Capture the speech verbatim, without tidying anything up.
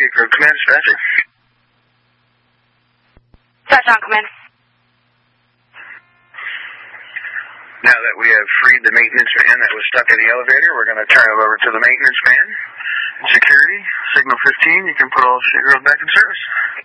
Acre Command, dispatcher. Dispatch on command. Now that we have freed the maintenance man that was stuck in the elevator, we're going to turn it over to the maintenance man. Security, signal fifteen, you can put all shit girls back in service.